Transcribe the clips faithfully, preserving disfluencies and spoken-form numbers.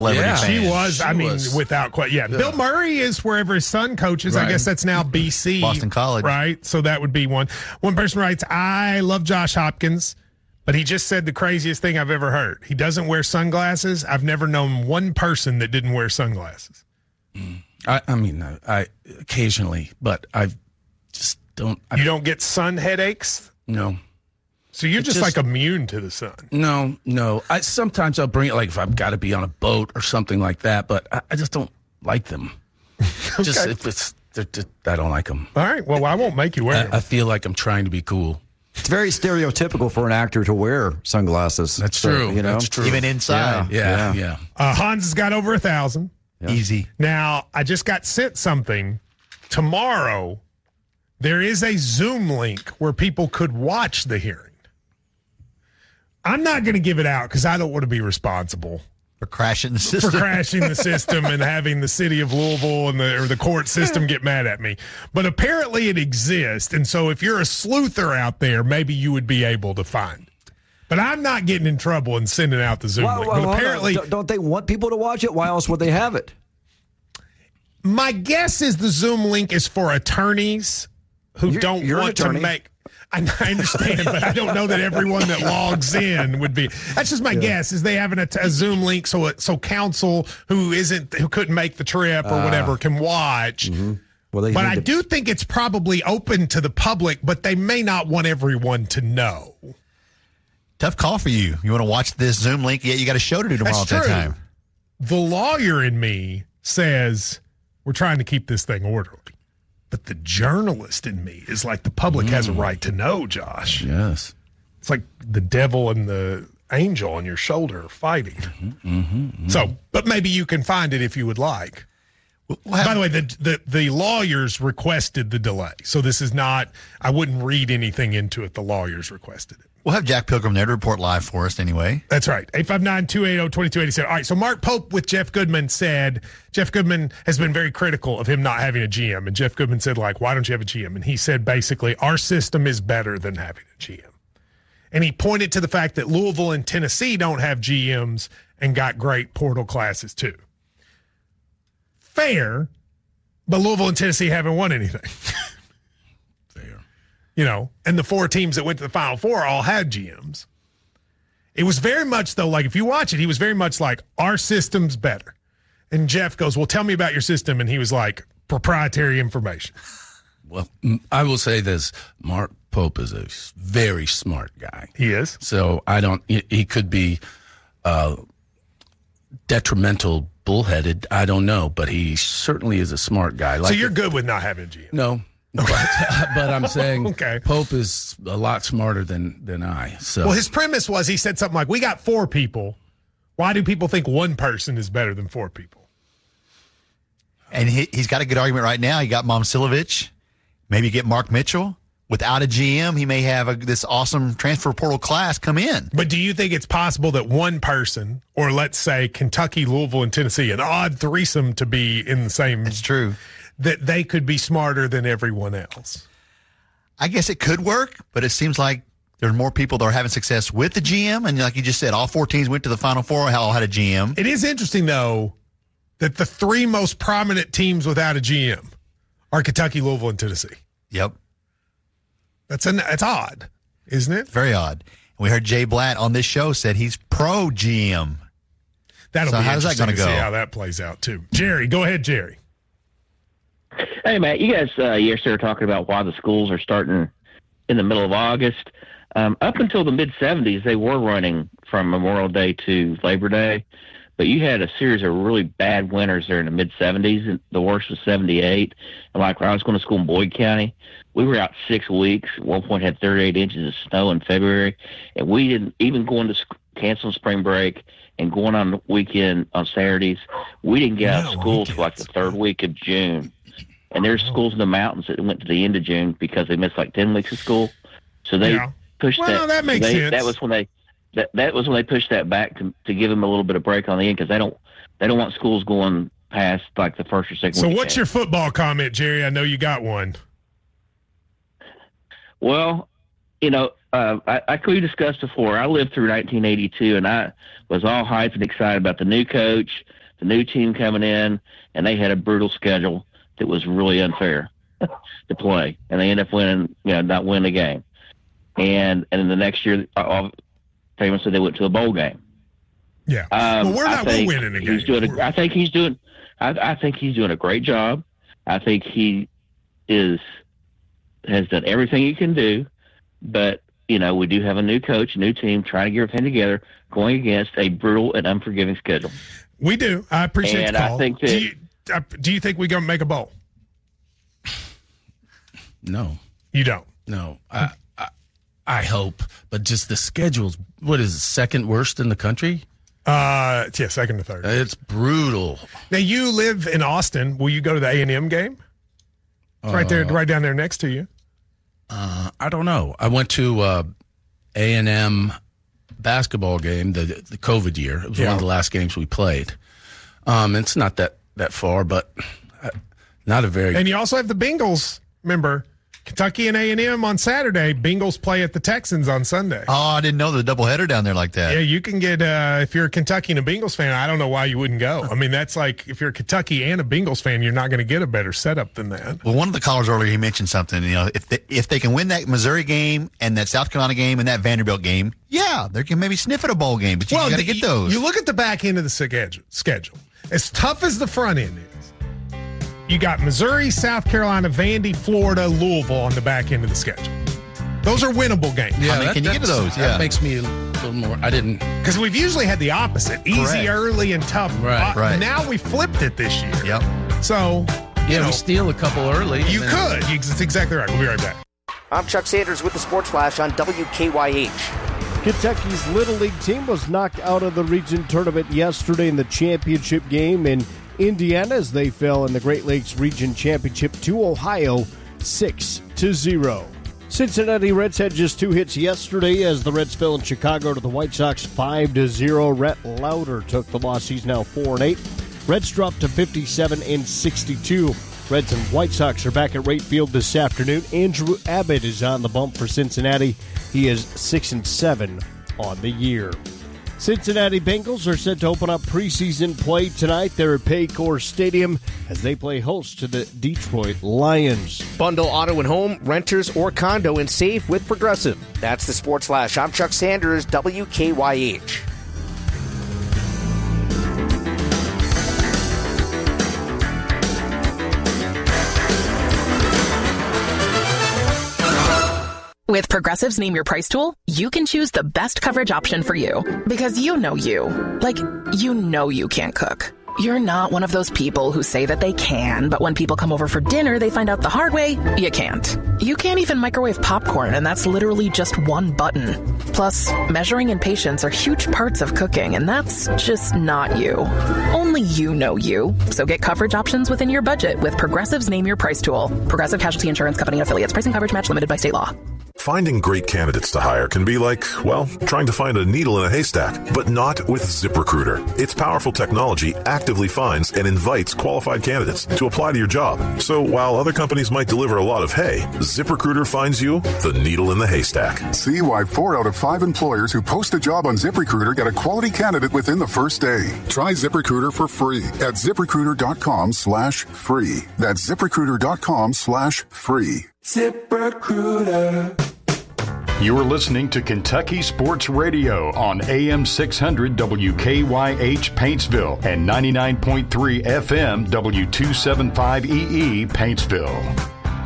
Yeah, she was. She I mean, was. without quite. Yeah. yeah, Bill Murray is wherever his son coaches. Right. I guess that's now B C, Boston College, right? So that would be one. One person writes, "I love Josh Hopkins, but he just said the craziest thing I've ever heard. He doesn't wear sunglasses. I've never known one person that didn't wear sunglasses." Mm. I, I mean, I, I occasionally, but I just don't. I, you don't get sun headaches? No. So you're just, just like immune to the sun? No, no. I sometimes I'll bring it, like if I've got to be on a boat or something like that, but I, I just don't like them. okay. Just if it's, just, I don't like them. All right. Well, I won't make you wear I, them. I feel like I'm trying to be cool. It's very stereotypical for an actor to wear sunglasses. That's so, true. You know, That's true. Even inside. Yeah, yeah. yeah. Uh, Hans has got over a thousand. Yeah. Easy. Now, I just got sent something. Tomorrow, there is a Zoom link where people could watch the hearing. I'm not going to give it out because I don't want to be responsible for crashing the system, for crashing the system, and having the city of Louisville and the or the court system get mad at me. But apparently, it exists, and so if you're a sleuther out there, maybe you would be able to find it. But I'm not getting in trouble and sending out the Zoom well, link. Well, but apparently, don't they want people to watch it? Why else would they have it? My guess is the Zoom link is for attorneys who you're, don't you're want to make. I understand, but I don't know that everyone that logs in would be. That's just my yeah. guess. Is they have an, a Zoom link so it, so counsel who isn't who couldn't make the trip or uh, whatever can watch. Mm-hmm. Well, they but I to... do think it's probably open to the public, but they may not want everyone to know. Tough call for you. You want to watch this Zoom link? Yeah, you got a show to do tomorrow That's at that true. time. The lawyer in me says we're trying to keep this thing orderly. But the journalist in me is like the public mm. has a right to know, Josh. Yes. It's like the devil and the angel on your shoulder fighting. Mm-hmm, mm-hmm, mm-hmm. So, but maybe you can find it if you would like. We'll have, By the way, the, the the lawyers requested the delay. So this is not, I wouldn't read anything into it. The lawyers requested it. We'll have Jack Pilgrim there to report live for us anyway. That's right. eight five nine, two eight zero, two two eight seven. All right, so Mark Pope with Jeff Goodman said, Jeff Goodman has been very critical of him not having a G M. And Jeff Goodman said, like, why don't you have a G M? And he said, basically, our system is better than having a G M. And he pointed to the fact that Louisville and Tennessee don't have G Ms and got great portal classes too. Fair, but Louisville and Tennessee haven't won anything. You know, and the four teams that went to the Final Four all had G Ms. It was very much, though, like if you watch it, he was very much like, our system's better. And Jeff goes, well, tell me about your system. And he was like, proprietary information. Well, I will say this. Mark Pope is a very smart guy. He is. So I don't, he could be uh, detrimental, bullheaded. I don't know. But he certainly is a smart guy. Like so you're good with not having a G M? No. But, but I'm saying okay. Pope is a lot smarter than than I. So well, his premise was he said something like, "We got four people. Why do people think one person is better than four people?" And he, he's got a good argument right now. He got Momcilovic. Maybe get Mark Mitchell. Without a G M, he may have a, this awesome transfer portal class come in. But do you think it's possible that one person, or let's say Kentucky, Louisville, and Tennessee, an odd threesome to be in the same? It's true. That they could be smarter than everyone else? I guess it could work, but it seems like there's more people that are having success with the G M. And like you just said, all four teams went to the Final Four, all had a G M. It is interesting, though, that the three most prominent teams without a G M are Kentucky, Louisville, and Tennessee. Yep. That's an, that's odd, isn't it? Very odd. We heard Jay Blatt on this show said he's pro G M. That'll so be how's that interesting going to to go? See how that plays out, too. Jerry, go ahead, Jerry. Hey, Matt, you guys uh, yesterday were talking about why the schools are starting in the middle of August. Um, up until the mid-seventies, they were running from Memorial Day to Labor Day, but you had a series of really bad winters there in the mid-seventies, and the worst was seventy-eight. And like when I was going to school in Boyd County, we were out six weeks. At one point had thirty-eight inches of snow in February, and we didn't even go into sc- cancel spring break and going on the weekend on Saturdays. We didn't get out of school till like the third week of June. And there's schools in the mountains that went to the end of June because they missed like ten weeks of school. So they yeah. pushed well, that. No, that makes they, sense. That was when they that, that was when they pushed that back to to give them a little bit of break on the end because they don't they don't want schools going past like the first or second. So weekend. what's your football comment, Jerry? I know you got one. Well, you know, uh, I, I we discussed before. I lived through nineteen eighty-two, and I was all hyped and excited about the new coach, the new team coming in, and they had a brutal schedule that was really unfair to play, and they ended up winning, you know, not winning the game. And and then the next year, uh, famously, they went to a bowl game. Yeah, um, well, we're not we're winning a game. He's doing a, I think he's doing. I, I think he's doing a great job. I think he is has done everything he can do, but you know, we do have a new coach, a new team, trying to get everything together, going against a brutal and unforgiving schedule. We do. I appreciate and the call. I think that, do, you, uh, do you think we're going to make a bowl? No. You don't? No. I, I I hope, but just the schedule's, what is it, second worst in the country? Uh, yeah, second to third. It's brutal. Now, you live in Austin. Will you go to the A and M game? It's right there, right down there next to you. Uh, I don't know. I went to uh, A and M basketball game the the COVID year. It was yeah. one of the last games we played. Um, it's not that, that far, but not a very. And you also have the Bengals. Remember, Kentucky and A and M on Saturday. Bengals play at the Texans on Sunday. Oh, I didn't know the doubleheader down there like that. Yeah, you can get, uh, if you're a Kentucky and a Bengals fan, I don't know why you wouldn't go. I mean, that's like, if you're a Kentucky and a Bengals fan, you're not going to get a better setup than that. Well, one of the callers earlier, he mentioned something. You know, if they, if they can win that Missouri game and that South Carolina game and that Vanderbilt game, yeah, they can maybe sniff at a bowl game, but you well, got to get those. You look at the back end of the schedule. schedule. As tough as the front end is, you got Missouri, South Carolina, Vandy, Florida, Louisville on the back end of the schedule. Those are winnable games. Yeah, I mean, that, can you get to those? Yeah. That makes me a little more. I didn't. Because we've usually had the opposite. Easy Correct. early and tough. Right, uh, right. Now we flipped it this year. Yep. So, you Yeah, know, we steal a couple early. you and then- could. You- That's exactly right. We'll be right back. I'm Chuck Sanders with the Sports Flash on W K Y H. Kentucky's Little League team was knocked out of the region tournament yesterday in the championship game in Indiana as they fell in the Great Lakes Region Championship to Ohio six to zero. Cincinnati Reds had just two hits yesterday as the Reds fell in Chicago to the White Sox five to zero. Rhett Lauder took the loss. He's now four and eight. Reds dropped to fifty-seven and sixty-two. Reds and White Sox are back at Wright Field this afternoon. Andrew Abbott is on the bump for Cincinnati. He is six and seven on the year. Cincinnati Bengals are set to open up preseason play tonight. They're at Paycor Stadium as they play host to the Detroit Lions. Bundle auto and home, renters, or condo and save with Progressive. That's the Sports Flash. I'm Chuck Sanders, W K Y H. With Progressive's Name Your Price tool, you can choose the best coverage option for you. Because you know you. Like, you know you can't cook. You're not one of those people who say that they can, but when people come over for dinner, they find out the hard way, you can't. You can't even microwave popcorn, and that's literally just one button. Plus, measuring and patience are huge parts of cooking, and that's just not you. Only you know you. So get coverage options within your budget with Progressive's Name Your Price tool. Progressive Casualty Insurance Company and Affiliates. Pricing coverage match limited by state law. Finding great candidates to hire can be like, well, trying to find a needle in a haystack, but not with ZipRecruiter. Its powerful technology actively finds and invites qualified candidates to apply to your job. So while other companies might deliver a lot of hay, ZipRecruiter finds you the needle in the haystack. See why four out of five employers who post a job on ZipRecruiter get a quality candidate within the first day. Try ZipRecruiter for free at ZipRecruiter.com slash free. That's ZipRecruiter.com slash free. ZipRecruiter. You're listening to Kentucky Sports Radio on A M six hundred W K Y H Paintsville and ninety-nine point three F M W two seventy-five E E Paintsville.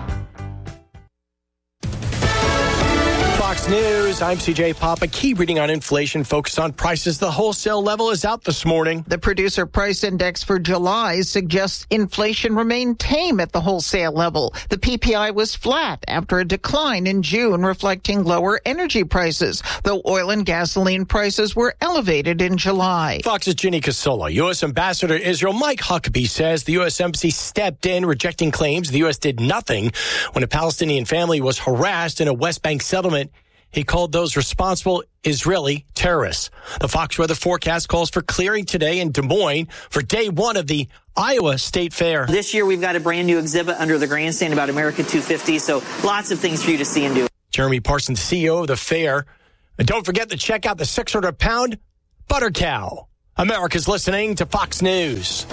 Fox News, I'm C J Papa. Key reading on inflation focused on prices. The wholesale level is out this morning. The Producer Price Index for July suggests inflation remained tame at the wholesale level. The P P I was flat after a decline in June, reflecting lower energy prices, though oil and gasoline prices were elevated in July. Fox's Ginny Casola. U S Ambassador to Israel Mike Huckabee says the U S Embassy stepped in, rejecting claims the U S did nothing when a Palestinian family was harassed in a West Bank settlement. He called those responsible Israeli terrorists. The Fox weather forecast calls for clearing today in Des Moines for day one of the Iowa State Fair. This year, we've got a brand new exhibit under the grandstand about America two fifty, so lots of things for you to see and do. Jeremy Parsons, C E O of the fair. And don't forget to check out the six hundred pound Butter Cow. America's listening to Fox News.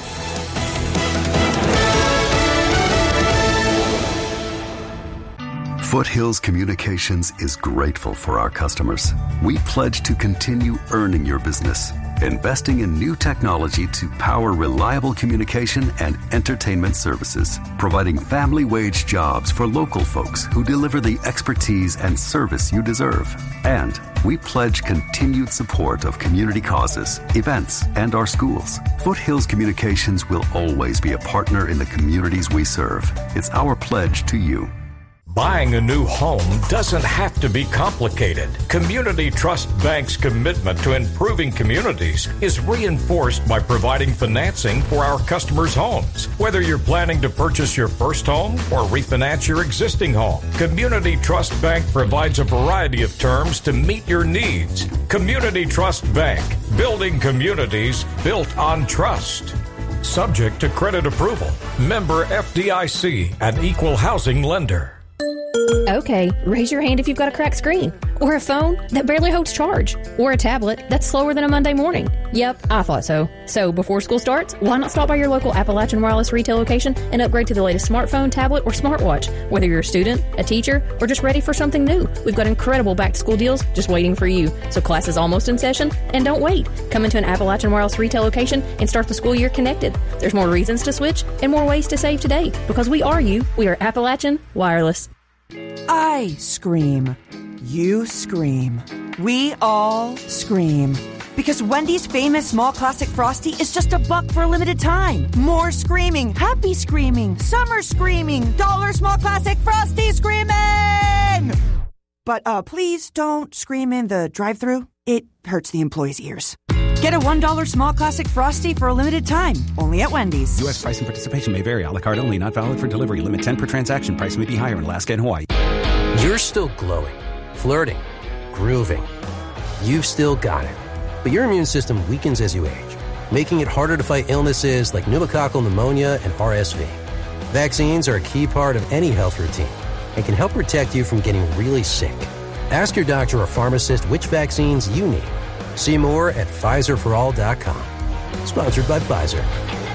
Foothills Communications is grateful for our customers. We pledge to continue earning your business, investing in new technology to power reliable communication and entertainment services, providing family wage jobs for local folks who deliver the expertise and service you deserve. And we pledge continued support of community causes, events, and our schools. Foothills Communications will always be a partner in the communities we serve. It's our pledge to you. Buying a new home doesn't have to be complicated. Community Trust Bank's commitment to improving communities is reinforced by providing financing for our customers' homes. Whether you're planning to purchase your first home or refinance your existing home, Community Trust Bank provides a variety of terms to meet your needs. Community Trust Bank, building communities built on trust. Subject to credit approval. Member F D I C, an equal housing lender. Okay, raise your hand if you've got a cracked screen, or a phone that barely holds charge, or a tablet that's slower than a Monday morning. Yep, I thought so. So before school starts, why not stop by your local Appalachian Wireless retail location and upgrade to the latest smartphone, tablet, or smartwatch? Whether you're a student, a teacher, or just ready for something new, we've got incredible back-to-school deals just waiting for you. So class is almost in session, and don't wait. Come into an Appalachian Wireless retail location and start the school year connected. There's more reasons to switch and more ways to save today, because we are you. We are Appalachian Wireless. I scream. You scream. We all scream. Because Wendy's famous small classic Frosty is just a buck for a limited time. More screaming, happy screaming, summer screaming, dollar small classic Frosty screaming! But uh, please don't scream in the drive-thru. It hurts the employees' ears. Get a one dollar small classic Frosty for a limited time, only at Wendy's. U S price and participation may vary. A la carte only, not valid for delivery. Limit ten per transaction. Price may be higher in Alaska and Hawaii. You're still glowing, flirting, grooving. You've still got it. But your immune system weakens as you age, making it harder to fight illnesses like pneumococcal pneumonia and R S V. Vaccines are a key part of any health routine and can help protect you from getting really sick. Ask your doctor or pharmacist which vaccines you need. See more at Pfizer for all dot com. Sponsored by Pfizer.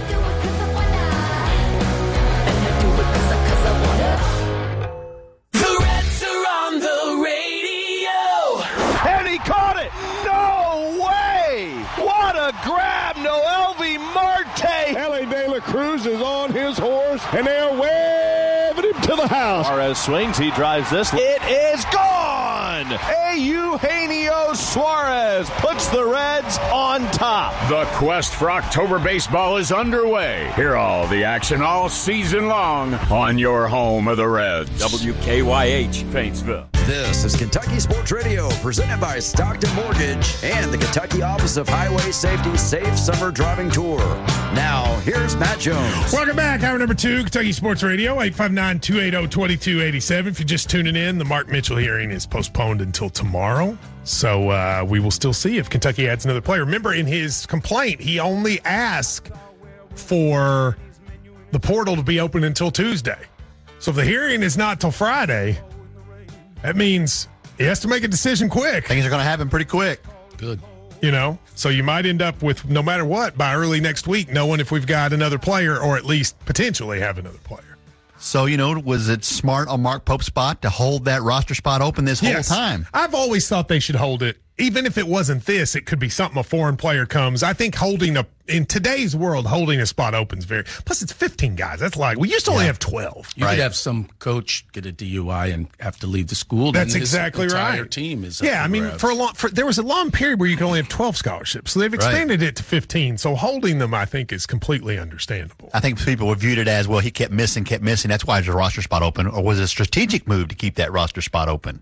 The Reds are on the radio. And he caught it. No way. What a grab. Noelvi Marte. Ellie De La Cruz is on his horse, and they're waving him to the house. Suarez swings. He drives this. It is gone. Eugenio Suarez puts the Reds on top. The quest for October baseball is underway. Hear all the action all season long on your home of the Reds. W K Y H, Paintsville. This is Kentucky Sports Radio, presented by Stockton Mortgage and the Kentucky Office of Highway Safety Safe Summer Driving Tour. Now, here's Matt Jones. Welcome back. Hour number two, Kentucky Sports Radio, eight five nine, two eight zero, two two eight seven. If you're just tuning in, the Mark Mitchell hearing is postponed until tomorrow. So uh, we will still see if Kentucky adds another player. Remember, in his complaint, he only asked for the portal to be open until Tuesday. So if the hearing is not till Friday, that means he has to make a decision quick. Things are going to happen pretty quick. Good. You know, so you might end up with, no matter what, by early next week, knowing if we've got another player or at least potentially have another player. So, you know, was it smart on Mark Pope's spot to hold that roster spot open this whole yes. time? I've always thought they should hold it. Even if it wasn't this, it could be something a foreign player comes. I think holding a, in today's world, holding a spot open is very, plus it's fifteen guys. That's like, we used to only Yeah. have twelve. You right? could have some coach get a D U I and have to leave the school. That's then this exactly entire right. Team is yeah. up I mean, grabs. for a long, for, there was a long period where you could only have twelve scholarships, so they've expanded it to fifteen. So holding them, I think, is completely understandable. I think people viewed it as, well, he kept missing, kept missing. That's why there's a roster spot open. Or was it a strategic move to keep that roster spot open?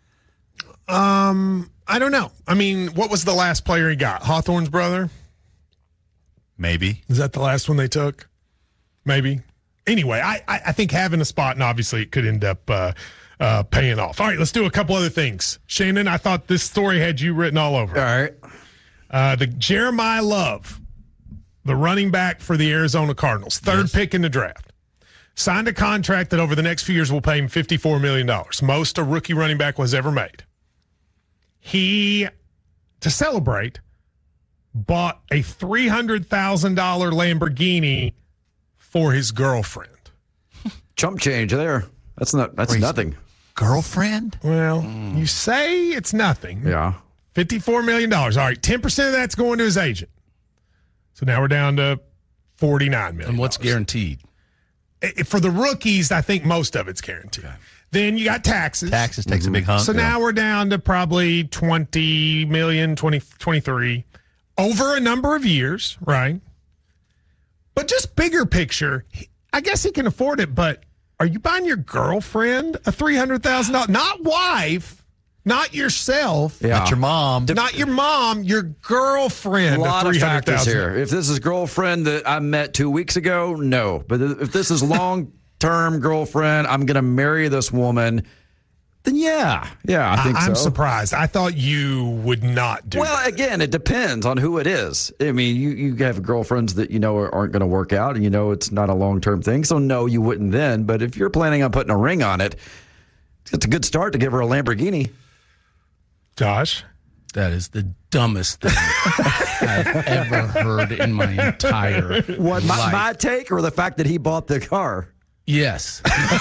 Um, I don't know. I mean, what was the last player he got? Hawthorne's brother? Maybe. Is that the last one they took? Maybe. Anyway, I, I, I think having a spot, and obviously it could end up uh, uh, paying off. All right, let's do a couple other things. Shannon, I thought this story had you written all over. All right. Uh, the Jeremiah Love, the running back for the Arizona Cardinals, third yes. pick in the draft. signed a contract that over the next few years will pay him fifty-four million dollars, most a rookie running back was ever made. He, to celebrate, bought a three hundred thousand dollars Lamborghini for his girlfriend. Chump change there. That's not. That's Wait, nothing. Girlfriend? Well, mm. you say it's nothing. Yeah. fifty-four million dollars. All right, ten percent of that's going to his agent. So now we're down to forty-nine million dollars. And what's guaranteed? For the rookies, I think most of it's guaranteed. Okay. Then you got taxes. Taxes takes mm-hmm. a big hunk. So yeah. now we're down to probably twenty million, twenty, twenty-three over a number of years, right? But just bigger picture, I guess he can afford it, but are you buying your girlfriend a three hundred thousand dollars? Not wife, not yourself. Yeah. Not your mom. Not your mom, your girlfriend. A lot of of factors here. If this is girlfriend that I met two weeks ago, no. But if this is long-term girlfriend, I'm going to marry this woman, then yeah. Yeah, I think I, I'm so. surprised. I thought you would not do Well, that. again, it depends on who it is. I mean, you, you have girlfriends that you know aren't going to work out, and you know it's not a long-term thing. So, no, you wouldn't then. But if you're planning on putting a ring on it, it's a good start to give her a Lamborghini. Josh? That is the dumbest thing I've ever heard in my entire What, my, life. my take or the fact that he bought the car? Yes.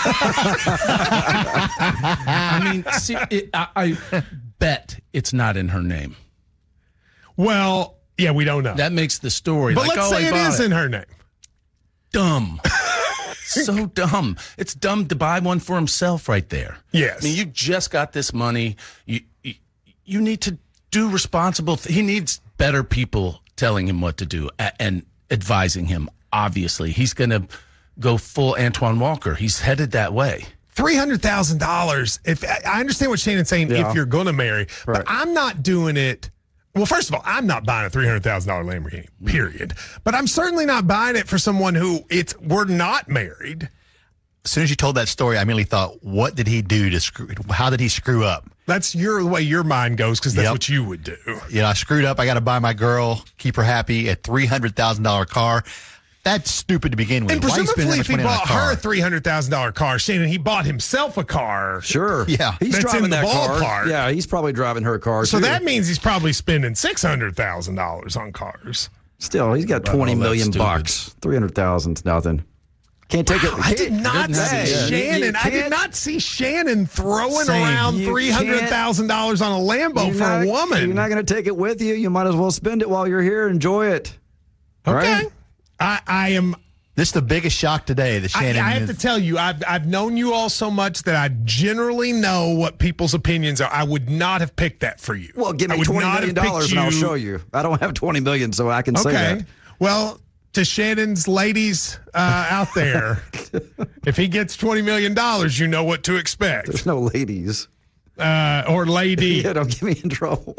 I mean, see, it, I, I bet it's not in her name. Well, yeah, we don't know. That makes the story. But like, let's oh, say it is it. in her name. Dumb. So dumb. It's dumb to buy one for himself right there. Yes. I mean, you just got this money. You you, you need to do responsible. Th- he needs better people telling him what to do a- and advising him. Obviously, he's going to go full Antoine Walker. He's headed that way. three hundred thousand dollars. If I understand what Shannon's saying, Yeah. if you're going to marry, Right. but I'm not doing it. Well, first of all, I'm not buying a three hundred thousand dollars Lamborghini, period. But I'm certainly not buying it for someone who it's we're not married. As soon as you told that story, I immediately thought, what did he do to screw, how did he screw up? That's your the way your mind goes because that's Yep. what you would do. You know, I screwed up. I got to buy my girl, keep her happy, a three hundred thousand dollars car. That's stupid to begin with. And Why you spend presumably, that if much he money on a bought car? her a three hundred thousand dollars car, Shannon, he bought himself a car. Sure. Yeah. He's That's driving in the that car. ballpark. Yeah, he's probably driving her car, So too. that means he's probably spending six hundred thousand dollars on cars. Still, he's got Well, twenty that's million stupid. bucks. three hundred thousand is nothing. Can't take it. I did not didn't have see it yet. Shannon. You I did can't- not see Shannon throwing Same. around You three hundred thousand dollars on a Lambo You're for not- a woman. You're not going to take it with you. You might as well spend it while you're here. Enjoy it. okay. Right? I, I am. This is the biggest shock today that I, Shannon I have is- to tell you, I've I've known you all so much that I generally know what people's opinions are. I would not have picked that for you. Well, give I me would twenty not million have dollars picked and I'll you- show you. I don't have twenty million, so I can say Okay. that. Well, to Shannon's ladies uh, out there, if he gets twenty million dollars, you know what to expect. There's no ladies. Uh, or lady. Yeah, don't get me in trouble.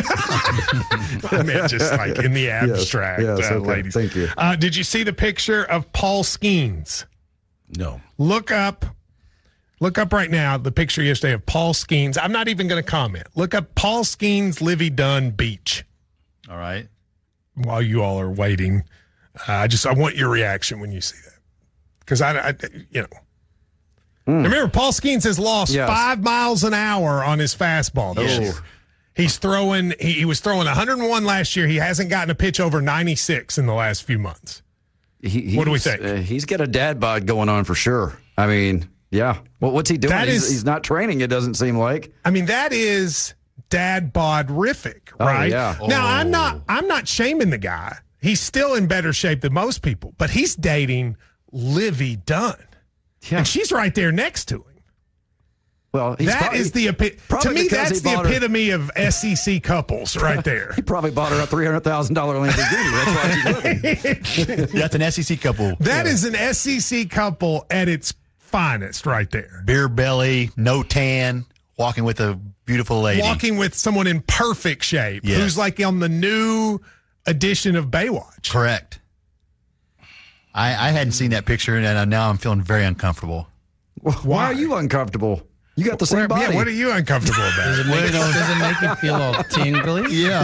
I meant just like in the abstract, yes, uh, okay. ladies. Thank you. Uh, did you see the picture of Paul Skeens? No. Look up. Look up right now the picture yesterday of Paul Skeens. I'm not even going to comment. Look up Paul Skeens, Livy Dunn Beach. All right. While you all are waiting, uh, I just I want your reaction when you see that, because I, I, you know. Mm. Remember, Paul Skeens has lost Yes. five miles an hour on his fastball this Oh. year. He's throwing. He, he was throwing one hundred one last year. He hasn't gotten a pitch over ninety-six in the last few months. He, What do we he's, think? Uh, he's got a dad bod going on for sure. I mean, yeah. Well, what's he doing? That he's, is- he's not training, it doesn't seem like. I mean, that is dad bodrific, Oh, right? yeah. Now, I'm Oh. not. I'm not shaming the guy. He's still in better shape than most people, but he's dating Livy Dunn, Yeah. and she's right there next to him. Well, he's That probably, is the epi- to probably me. because That's he the bought her- epitome of S E C couples, right there. He probably bought her a three hundred thousand dollars Lamborghini. That's why she's living. That's an S E C couple. That is an S E C couple at its finest, right there. Beer belly, no tan, walking with a beautiful lady. Walking with someone in perfect shape, Yes. who's like on the new edition of Baywatch. Correct. I, I hadn't seen that picture, and now I'm feeling very uncomfortable. Why? Why are you uncomfortable? You got the same Where- body. Yeah, what are you uncomfortable about? Does it make, does it make you feel all tingly? Yeah.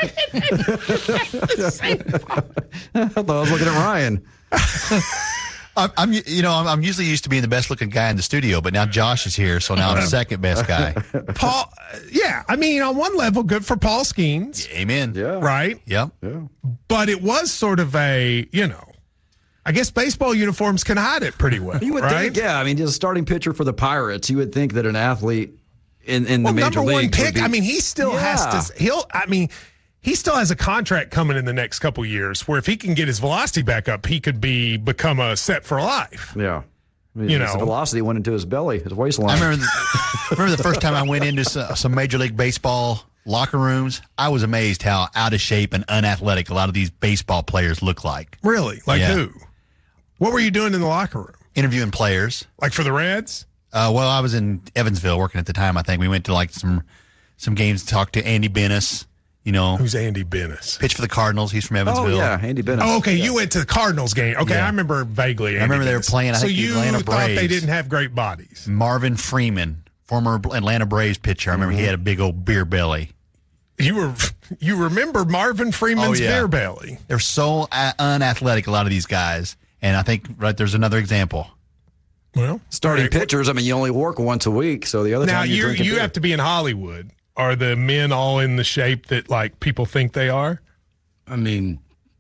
I thought I was looking at Ryan. I'm, I'm, you know, I'm, I'm usually used to being the best looking guy in the studio, but now Josh is here, so now I'm the second best guy. Paul, yeah, I mean, on one level, good for Paul Skeens. Amen. Yeah. Right? Yep. Yeah. But it was sort of a, you know, I guess baseball uniforms can hide it pretty well. You would right? think, yeah. I mean, just a starting pitcher for the Pirates, you would think that an athlete in, in well, the major number one leagues would pick. be, I mean, he still yeah. has to. He'll. I mean, he still has a contract coming in the next couple years where if he can get his velocity back up, he could be become a set for life. Yeah. I mean, You his know. velocity went into his belly, his waistline. I remember the, remember the first time I went into some, some Major League Baseball locker rooms. I was amazed how out of shape and unathletic a lot of these baseball players look like. Really? Like Yeah. who? What were you doing in the locker room? Interviewing players. Like for the Reds? Uh, well, I was in Evansville working at the time. I think we went to like some some games to talk to Andy Bennis. You know, Who's Andy Bennis? pitch for the Cardinals. He's from oh, Evansville. yeah, Andy Bennett. Oh, okay. Yeah. You went to the Cardinals game. Okay, Yeah. I remember vaguely. I remember Andy they were Bennis. playing, I so think, the you Atlanta thought they Braves. didn't have great bodies. Marvin Freeman, former Atlanta Braves pitcher. I remember he had a big old beer belly. You were you remember Marvin Freeman's Oh, yeah. beer belly? They're so uh, unathletic, a lot of these guys. And I think right there's another example. Well, Starting right. pitchers, I mean, you only work once a week, so the other Now time you're you drinking you beer. have to be in Hollywood. Are the men all in the shape that like people think they are? I mean,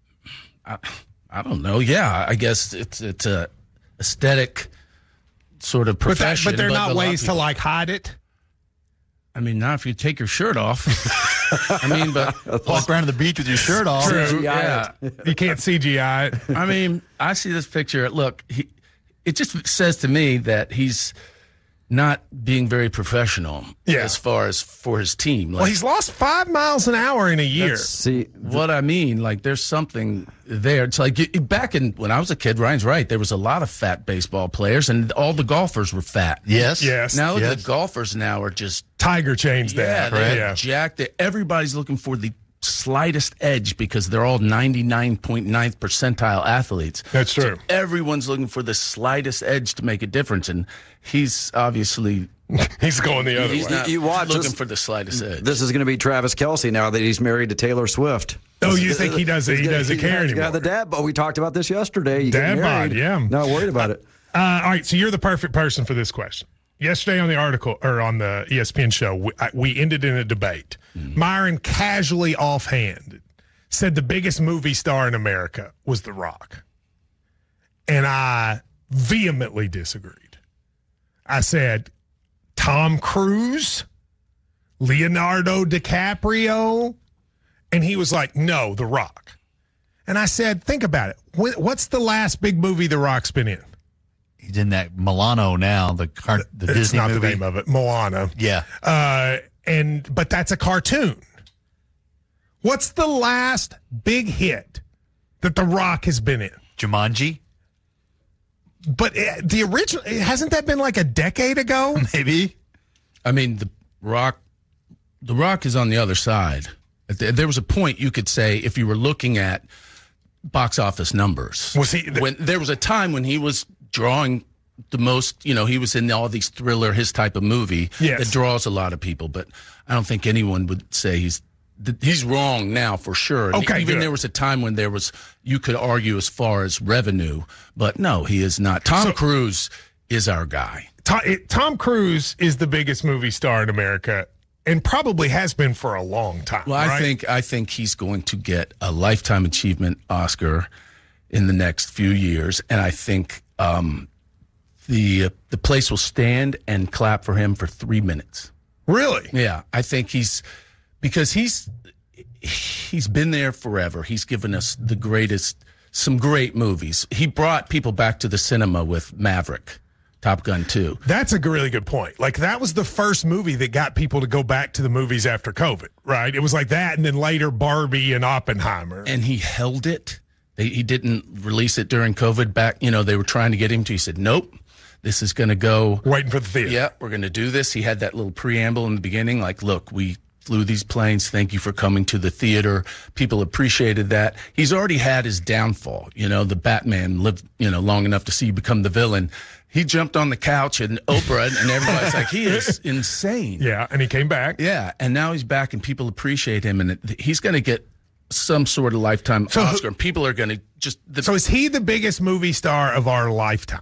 I, I don't know. Yeah, I guess it's it's a aesthetic sort of But, that, profession. but there are a not lot of ways to people- like hide it. I mean, not if you take your shirt off. I mean, but Walk around to the beach with your shirt off. True. yeah. You can't C G I it. I mean, I see this picture. Look, he, it just says to me that he's not being very professional Yeah. as far as for his team. Like, Well, he's lost five miles an hour in a year. That's See, what I mean, like there's something there. It's like you- back in when I was a kid, Ryan's right. There was a lot of fat baseball players, and all the golfers were fat. Yes. Yes. Now look Yes. at the golfers now are just Tiger changed yeah, that. they're Yeah. jacked. Everybody's looking for the slightest edge because they're all ninety-nine point nine percentile athletes. That's So true. everyone's looking for the slightest edge to make a difference, and he's obviously He's going the other he's way. not You watch looking this- for the slightest edge. This is going to be Travis Kelce now that he's married to Taylor Swift. Oh, you think he doesn't? He He's got- doesn't he's care got- he's anymore. got the dad, but we talked about this yesterday. You Dad get married, bod, yeah. Not worried about it. Uh, all right, so you're the perfect person for this question. Yesterday on the article or on the E S P N show, we, I, we ended in a debate. Mm. Myron casually offhand said the biggest movie star in America was The Rock. And I vehemently disagreed. I said Tom Cruise, Leonardo DiCaprio, and he was like, no, The Rock. And I said, think about it. When, what's the last big movie The Rock's been in? He's in that Milano now, the car, the It's Disney not movie. the name of it, Moana. Yeah. Uh, and but that's a cartoon. What's the last big hit that The Rock has been in? Jumanji? But uh, the original hasn't that been like a decade ago? Maybe. I mean, the Rock, the Rock is on the other side. There was a point you could say if you were looking at box office numbers. Was he? when there was a time when he was drawing the most, you know, he was in all these thriller, his type of movie Yes. that draws a lot of people. But I don't think anyone would say he's th- he's wrong now for sure. And Okay, even good. there was a time when there was you could argue as far as revenue, but no, he is not. Tom So- Cruise is our guy. Tom, it, Tom Cruise is the biggest movie star in America, and probably has been for a long time. Well, I right? think I think he's going to get a Lifetime Achievement Oscar in the next few years, and I think um, the uh, the place will stand and clap for him for three minutes. Really? Yeah, I think he's because he's he's been there forever. He's given us the greatest, some great movies. He brought people back to the cinema with Maverick, Top Gun two. That's a really good point. Like, that was the first movie that got people to go back to the movies after COVID, right? It was like that, and then later Barbie and Oppenheimer. And he held it. They, he didn't release it during COVID back. You know, they were trying to get him to. He said, nope, this is going to go. Waiting for the theater. Yeah, we're going to do this. He had that little preamble in the beginning, like, look, we flew these planes. Thank you for coming to the theater. People appreciated that. He's already had his downfall. You know, the Batman lived, you know, long enough to see you become the villain. He jumped on the couch and Oprah, and everybody's like, he is insane. Yeah, and he came back. Yeah, and now he's back, and people appreciate him, and it, he's going to get some sort of lifetime So who- Oscar. And people are going to just. The, So is he the biggest movie star of our lifetime?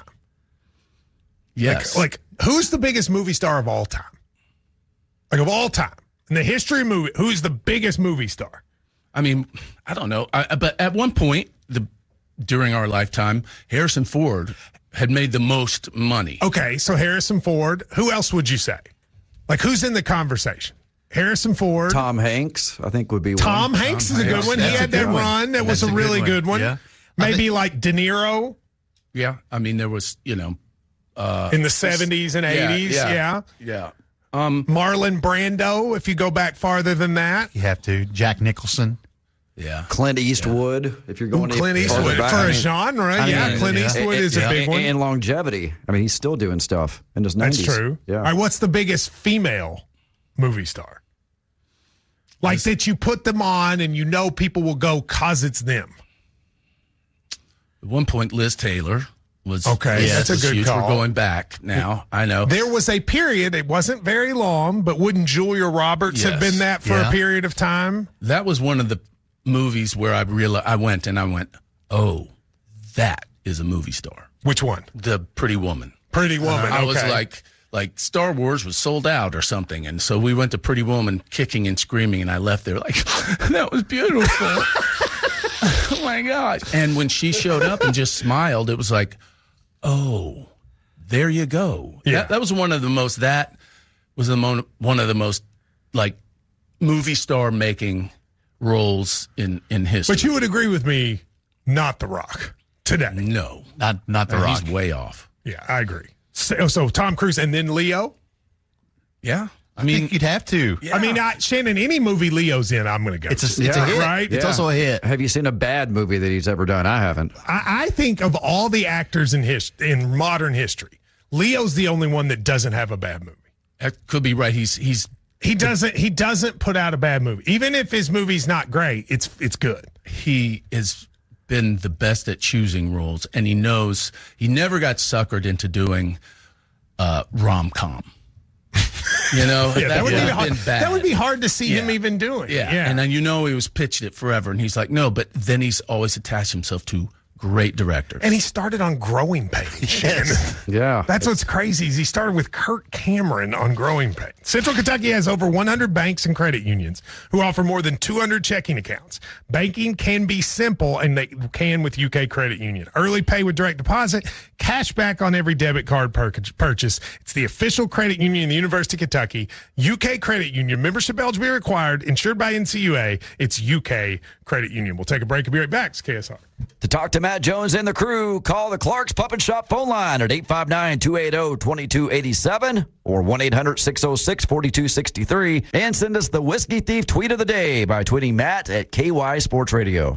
yes. Like, like, who's the biggest movie star of all time? Like, of all time. In the history of movie, who's the biggest movie star? I mean, I don't know. I, but at one point, the during our lifetime, Harrison Ford had made the most money. Okay, so Harrison Ford. Who else would you say? Like, who's in the conversation? Harrison Ford. Tom Hanks, I think, would be Tom one. Hanks Tom is a good Hanks. one. He That's a had that good one. run. That That's was a a good really one. good one. Yeah. Maybe like De Niro Yeah. I mean, there was, you know. Uh, in the seventies and yeah, eighties. Yeah. Yeah. Yeah. Um, Marlon Brando, if you go back farther than that. You have to. Jack Nicholson. yeah. Clint Eastwood, if you're going Ooh, to Clint farther Eastwood back. for I a mean, genre. I yeah, mean, Clint yeah. Eastwood is and, a big one. And longevity. I mean, he's still doing stuff in his That's nineties. true. Yeah. All right, what's the biggest female movie star? Like that you put them on and you know people will go because it's them. At one point, Liz Taylor was. Okay, yeah, that's a was good huge. call. We're going back now. I know. There was a period, it wasn't very long, but wouldn't Julia Roberts have Yes. been that for Yeah. a period of time? That was one of the movies where I realized I went and I went, oh, that is a movie star. Which one? The Pretty Woman. Pretty Woman. I was okay. like, like Star Wars was sold out or something, and so we went to Pretty Woman, kicking and screaming, and I left there like, that was beautiful. Oh my gosh! And when she showed up and just smiled, it was like, oh, there you go. Yeah. That, that was one of the most. That was the mo- one of the most like movie star making roles in in history. But you would agree with me, not The Rock today. no, Not not the Uh, Rock. he's way off. Yeah, I agree. So, so Tom Cruise and then Leo? Yeah, I I mean, think you'd have to. yeah. I mean, I, Shannon, any movie Leo's in, I'm going to go. It's a, to. it's a hit. Right? It's Yeah. also a hit. Have you seen a bad movie that he's ever done? I haven't. I, I think of all the actors in his, in modern history, Leo's the only one that doesn't have a bad movie. that could be right. He's he's He doesn't. He doesn't put out a bad movie, even if his movie's not great. It's it's good. he has been the best at choosing roles, and he knows he never got suckered into doing uh, rom com. You know, Yeah, that would be would've hard. been bad. That would be hard to see him Yeah. even doing. Yeah. yeah. and then you know he was pitched it forever, and he's like, no, but then he's always attached himself to great directors. And he started on Growing Pains. Yeah. That's what's crazy is he started with Kirk Cameron on Growing Pains. Central Kentucky has over one hundred banks and credit unions who offer more than two hundred checking accounts. Banking can be simple, and they can with U K Credit Union. Early pay with direct deposit, cash back on every debit card pur- purchase. It's the official credit union of the University of Kentucky. U K Credit Union. Membership eligibility required. Insured by N C U A. It's U K Credit Union. We'll take a break and be right back. It's K S R. To talk to Matt Jones and the crew, call the Clark's Pup and Shop phone line at eight five nine, two eight zero, two two eight seven or one eight hundred, six oh six, four two six three, and send us the Whiskey Thief tweet of the day by tweeting Matt at K Y Sports Radio.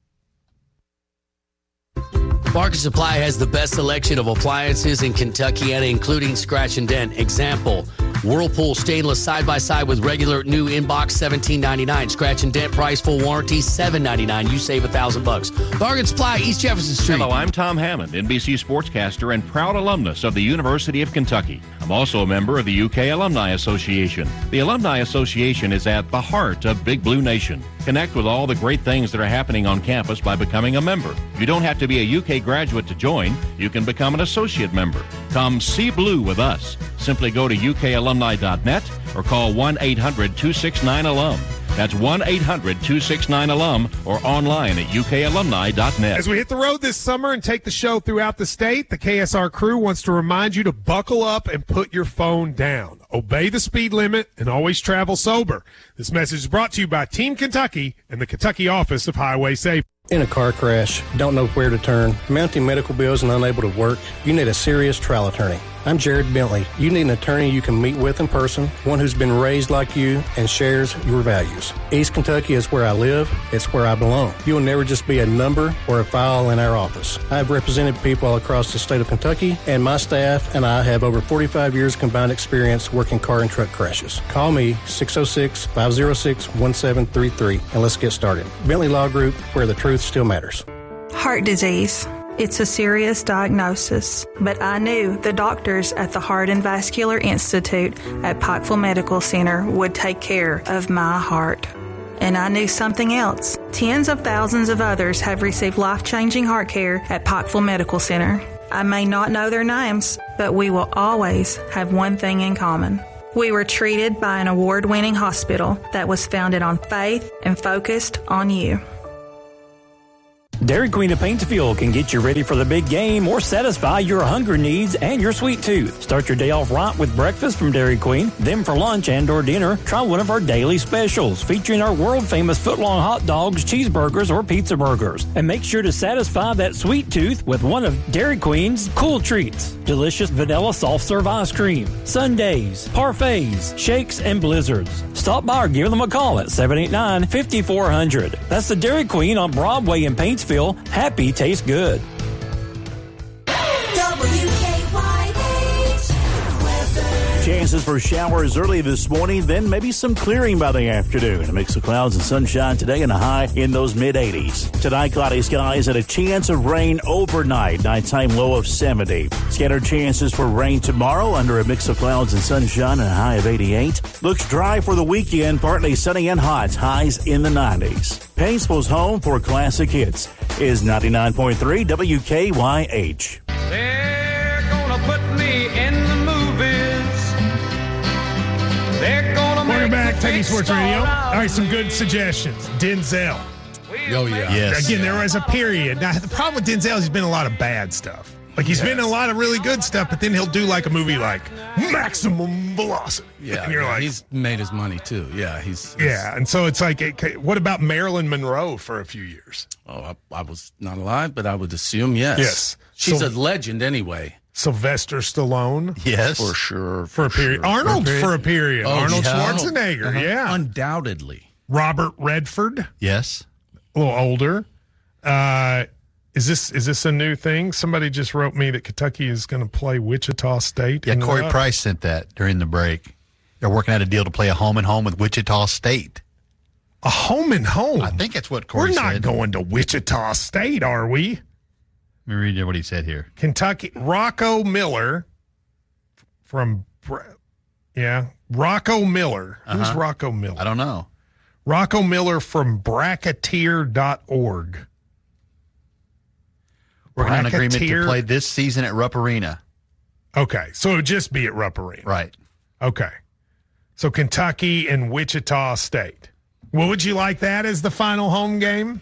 Market Supply has the best selection of appliances in Kentucky, and including scratch and dent. Example, Whirlpool stainless side-by-side with regular new inbox seventeen ninety-nine. Scratch and dent price, full warranty seven ninety-nine. You save a thousand bucks. Bargain Supply, East Jefferson Street. Hello, I'm Tom Hammond, N B C sportscaster and proud alumnus of the University of Kentucky. I'm also a member of the U K Alumni Association. The Alumni Association is at the heart of Big Blue Nation. Connect with all the great things that are happening on campus by becoming a member. You don't have to be a U K graduate to join. You can become an associate member. Come see blue with us. Simply go to U K alumni dot net or call one eight hundred, two six nine, alum. That's one eight hundred, two six nine, alum or online at U K alumni dot net. As we hit the road this summer and take the show throughout the state, the K S R crew wants to remind you to buckle up and put your phone down. Obey the speed limit and always travel sober. This message is brought to you by Team Kentucky and the Kentucky Office of Highway Safety. In a car crash, don't know where to turn, mounting medical bills and unable to work, you need a serious trial attorney. I'm Jared Bentley. You need an attorney you can meet with in person, one who's been raised like you and shares your values. East Kentucky is where I live. It's where I belong. You will never just be a number or a file in our office. I have represented people all across the state of Kentucky, and my staff and I have over forty-five years combined experience working car and truck crashes. Call me six oh six, five oh six, one seven three three and let's get started. Bentley Law Group, where the truth still matters. Heart disease. It's a serious diagnosis, but I knew the doctors at the Heart and Vascular Institute at Pikeville Medical Center would take care of my heart. And I knew something else. Tens of thousands of others have received life-changing heart care at Pikeville Medical Center. I may not know their names, but we will always have one thing in common. We were treated by an award-winning hospital that was founded on faith and focused on you. Dairy Queen of Paintsville can get you ready for the big game or satisfy your hunger needs and your sweet tooth. Start your day off right with breakfast from Dairy Queen. Then for lunch and or dinner, try one of our daily specials featuring our world-famous foot-long hot dogs, cheeseburgers, or pizza burgers. And make sure to satisfy that sweet tooth with one of Dairy Queen's cool treats. Delicious vanilla soft-serve ice cream, sundaes, parfaits, shakes, and blizzards. Stop by or give them a call at seven eight nine, five four zero zero. That's the Dairy Queen on Broadway in Paintsville. Happy tastes good. W K Y H. Chances for showers early this morning, then maybe some clearing by the afternoon. A mix of clouds and sunshine today and a high in those mid eighties. Tonight, cloudy skies and a chance of rain overnight. Nighttime low of seventy. Scattered chances for rain tomorrow under a mix of clouds and sunshine and a high of eighty-eight. Looks dry for the weekend, partly sunny and hot. Highs in the nineties. Paintsville's home for classic hits is ninety-nine point three W K Y H. They're gonna put me in the movies. They're gonna Welcome make back, the Teddy big Sports star Radio. All out right, of some me. good suggestions. Denzel. Oh, yeah. Yes. Again, there was a period. Now, the problem with Denzel is he's been in a lot of bad stuff. Like, he's been in a lot of really good stuff, but then he'll do, like, a movie like Maximum Velocity. Yeah, and you're yeah, like, he's made his money too. Yeah, he's, he's yeah. And so it's like, it, what about Marilyn Monroe for a few years? Oh, I, I was not alive, but I would assume yes. Yes. She's So- a legend anyway. Sylvester Stallone. Yes. For sure. For a period. sure. Arnold For for a period. Oh, Arnold yeah. Schwarzenegger. Uh-huh. Yeah. Undoubtedly. Robert Redford. Yes. A little older. Uh, is this is this a new thing? Somebody just wrote me that Kentucky is going to play Wichita State. Yeah, in Corey the- Price sent that during the break. They're working out a deal to play a home and home with Wichita State. A home and home. I think that's what Corey We're not said. going to Wichita State, are we? Let me read you what he said here. Kentucky. Rocco Miller from, Bra- yeah, Rocco Miller. Who's Uh-huh. Rocco Miller? I don't know. Rocco Miller from bracketeer dot org. Working on an agreement to Bracketeer- play this season at Rupp Arena. Okay, so it would just be at Rupp Arena. Right. Okay. So Kentucky and Wichita State. Well, would you like that as the final home game?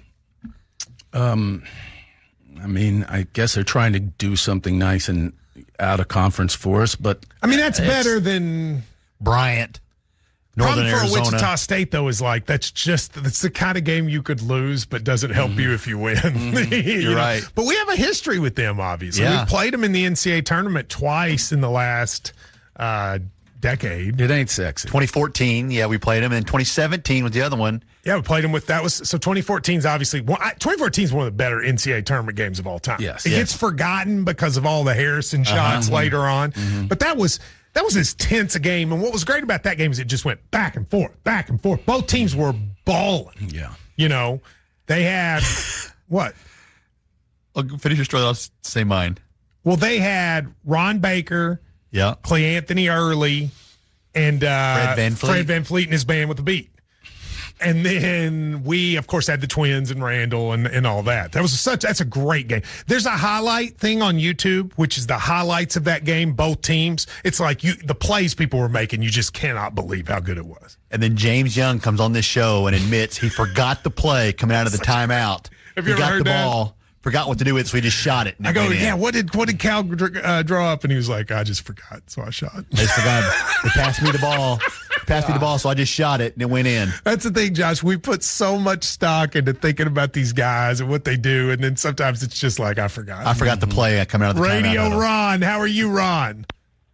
Um, I mean, I guess they're trying to do something nice and out of conference for us, but I mean, that's it's- better than Bryant. Northern Problem for Arizona. Wichita State, though, is like that's just that's the kind of game you could lose, but doesn't help Mm-hmm. you if you win. You You're know? right. But we have a history with them, obviously. Yeah. We played them in the N C double A tournament twice in the last uh, decade. It ain't sexy. twenty fourteen, yeah, we played them. And twenty seventeen was the other one. Yeah, we played them with that was so twenty fourteen is obviously one, I, twenty fourteen is one of the better N C double A tournament games of all time. Yes. It Yes. gets forgotten because of all the Harrison shots Uh-huh. later on. Mhm. But that was that was as tense a game. And what was great about that game is it just went back and forth, back and forth. Both teams were balling. Yeah. You know, they had what? I'll finish your story. I'll say mine. Well, they had Ron Baker, Yeah. Clay Anthony Early, and uh, Fred Van Fleet. Fred Van Fleet and his band with the beat. And then we, of course, had the twins and Randall and, and all that. That was such. That's a great game. There's a highlight thing on YouTube, which is the highlights of that game. Both teams. It's like you, the plays people were making. You just cannot believe how good it was. And then James Young comes on this show and admits he forgot the play coming out of the timeout. Have you he ever got heard the that? ball, forgot what to do with it, so he just shot it. and I it go, went in. yeah. What did what did Cal uh, draw up? And he was like, I just forgot, so I shot. I just forgot. They passed me the ball. Passed me the ball, so I just shot it, and it went in. That's the thing, Josh. We put so much stock into thinking about these guys and what they do, and then sometimes it's just like I forgot. I forgot the play coming out of the timeout. Radio Ron, how are you, Ron?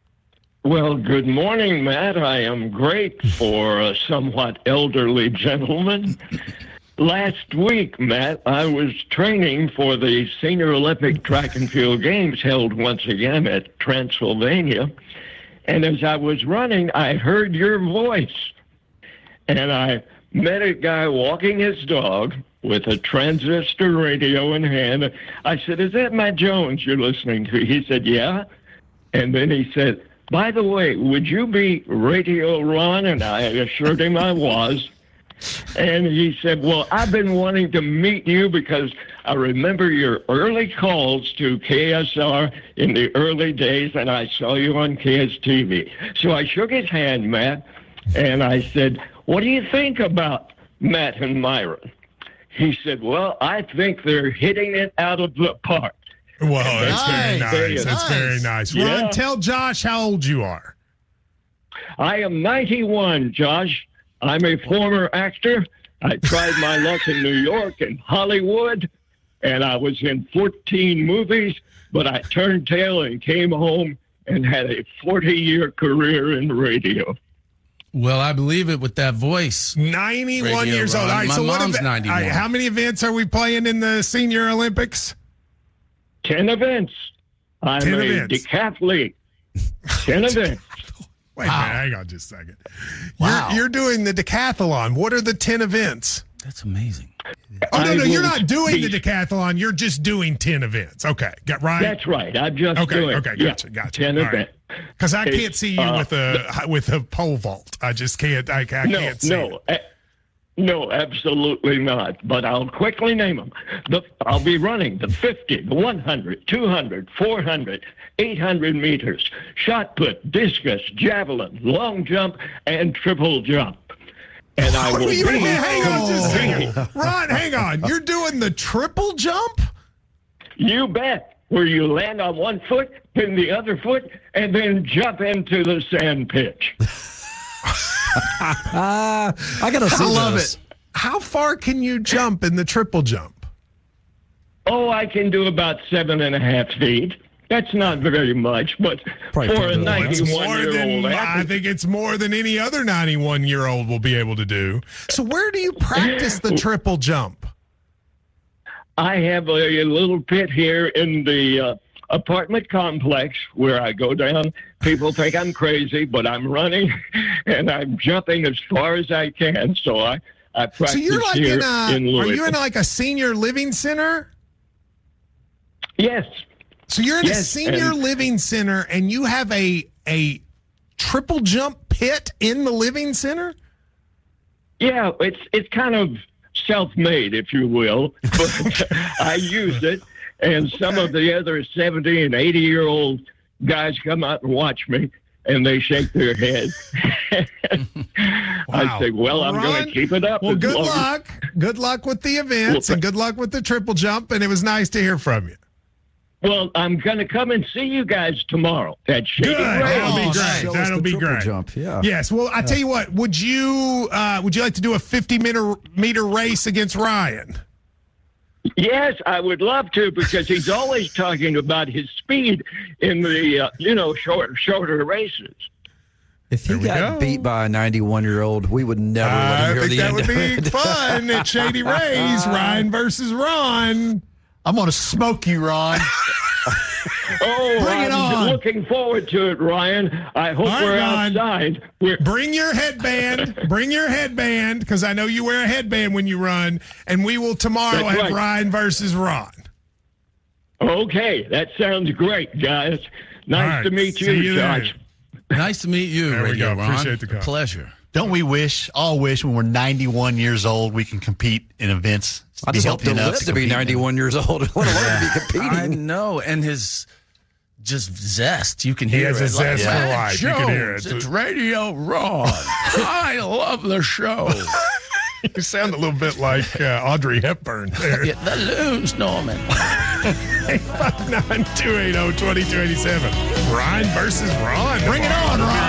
Well, good morning, Matt. I am great for a somewhat elderly gentleman. Last week, Matt, I was training for the Senior Olympic Track and Field Games held once again at Transylvania. And as I was running, I heard your voice. And I met a guy walking his dog with a transistor radio in hand. I said, "Is that Matt Jones you're listening to?" He said, "Yeah." And then he said, "By the way, would you be Radio Ron?" And I assured him I was. And he said, well, I've been wanting to meet you because I remember your early calls to K S R in the early days, and I saw you on K S T V. So I shook his hand, Matt, and I said, what do you think about Matt and Myron? He said, well, I think they're hitting it out of the park. Whoa, that's very Nice. nice. That's very nice. Ron, Yeah. tell Josh how old you are. I am ninety-one, Josh. I'm a former actor. I tried my luck in New York and Hollywood, and I was in fourteen movies, but I turned tail and came home and had a forty-year career in radio. Well, I believe it with that voice. ninety-one Radio years old. Ron. All right, My so what mom's eva- ninety-one. all right, how many events are we playing in the Senior Olympics? Ten events. I'm Ten a events. decathlete. Ten events. Wait a minute, hang on just a second. Wow. You're, you're doing the decathlon. What are the ten events? That's amazing. Oh, no, I no, you're will not doing be- the decathlon. You're just doing ten events. Okay, got right? That's right. I'm just Okay, doing okay, yeah, gotcha, gotcha. ten All right. events. Because I It's, can't see you uh, with a with a pole vault. I just can't. I, I no, can't see. no, it. eh, no, absolutely not. But I'll quickly name them. The, I'll be running the fifty, the one hundred, two hundred, four hundred, eight hundred meters, shot put, discus, javelin, long jump, and triple jump. And I will Wait, wait, be wait, hang on just a competing- second. Ron, hang on. You're doing the triple jump? You bet. Where you land on one foot, then the other foot, and then jump into the sand pitch. Uh, I gotta see I love this. it. How far can you jump in the triple jump? Oh, I can do about seven and a half feet. That's not very much, but Probably for a pretty good. It's more ninety-one-year-old than I athlete, think it's more than any other ninety-one year old will be able to do. So where do you practice the triple jump? I have a, a little pit here in the uh, apartment complex where I go down. People think I'm crazy, but I'm running and I'm jumping as far as I can. So I, I practice So you're like here in a in are Louisville. you in like a senior living center? Yes. So you're in a Yes, senior and- living center and you have a a triple jump pit in the living center? Yeah, it's it's kind of self-made, if you will, but I use it, and some of the other seventy and eighty year old guys come out and watch me, and they shake their head. I say, well, I'm going Ron, to keep it up. Well, as good long as- luck. Good luck with the events Well, and good luck with the triple jump. And it was nice to hear from you. Well, I'm going to come and see you guys tomorrow at Shady Good. Rays. That'll be Oh, great. show us That'll the be triple great. jump, yeah. Yes. Well, I tell you what. Would you uh, would you like to do a fifty meter meter race against Ryan? Yes, I would love to, because he's always talking about his speed in the, uh, you know, short, shorter races. If he There we got go. beat by a ninety-one year old, we would never let him I hear think the that end would of be it. fun at Shady Rays. Ryan versus Ron. I'm going to smoke you, Ron. Oh, Bring it I'm on. looking forward to it, Ryan. I hope All right, we're Ron. outside. We're, Bring your headband. Bring your headband, because I know you wear a headband when you run. And we will tomorrow That's have right. Ryan versus Ron. okay, that sounds great, guys. Nice All right, to meet see you, you then. Josh. Nice to meet you, There we Radio go. Ron. Appreciate the call. A pleasure. Don't we wish, all wish, when we're ninety-one years old, we can compete in events? I be just hope healthy to enough live to be compete in- ninety-one years old. Let alone to be I competing. know, and his just zest. You can He hear has a it. zest like, for "Matt life. You can hear Jones, it." It's Radio Ron. I love the show. You sound a little bit like uh, Audrey Hepburn there. Yeah, the loons, Norman. eight five nine, two eight zero, two two eight seven. Ryan versus Ron. Bring it on, Ron.